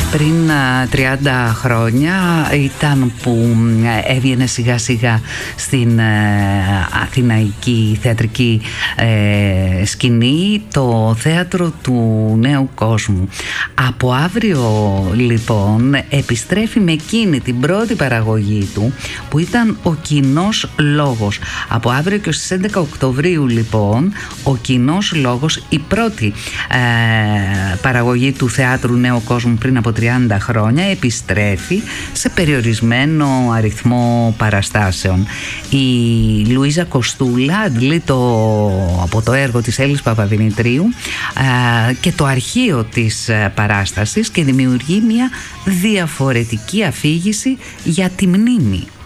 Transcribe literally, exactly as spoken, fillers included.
Πριν τριάντα χρόνια ήταν που έβγαινε σιγά σιγά στην αθηναϊκή θεατρική σκηνή το θέατρο του Νέου Κόσμου. Από αύριο λοιπόν επιστρέφει με εκείνη την πρώτη παραγωγή του που ήταν ο Κοινός Λόγος. Από αύριο και στις έντεκα Οκτωβρίου λοιπόν ο Κοινός Λόγος, η πρώτη ε, παραγωγή του θεάτρου Νέου Κόσμου πριν από τριάντα χρόνια, επιστρέφει σε περιορισμένο αριθμό παραστάσεων. Η Λουίζα Κοστούλα αντλεί το, από το έργο της Έλλης Παπαδημητρίου ε, και το αρχείο της παράστασης και δημιουργεί μια διαφορετική αφήγηση για τη μνήμη.